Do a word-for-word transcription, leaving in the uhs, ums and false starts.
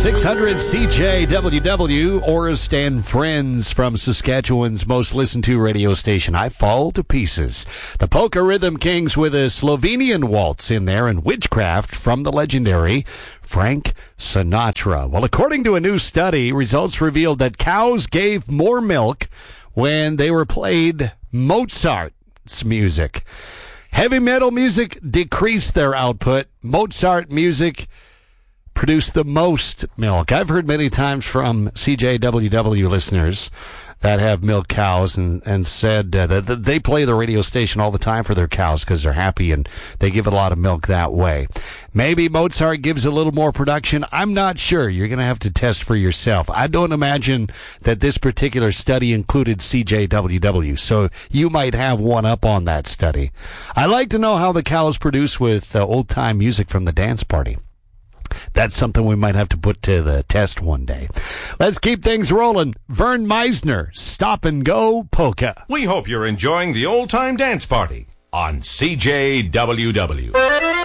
six hundred C J W W, Orist and Friends from Saskatchewan's most listened to radio station. I Fall to Pieces. The Polka Rhythm Kings with a Slovenian waltz in there and Witchcraft from the legendary Frank Sinatra. Well, according to a new study, results revealed that cows gave more milk when they were played Mozart's music. Heavy metal music decreased their output. Mozart music produced the most milk. I've heard many times from C J W W listeners that have milk cows and, and said uh, that, that they play the radio station all the time for their cows because they're happy and they give a lot of milk that way. Maybe Mozart gives a little more production. I'm not sure. You're going to have to test for yourself. I don't imagine that this particular study included C J W W, so you might have one up on that study. I'd like to know how the cows produce with uh, old-time music from the dance party. That's something we might have to put to the test one day. Let's keep things rolling. Vern Meisner, Stop and Go Polka. We hope you're enjoying the old-time dance party on C J W W.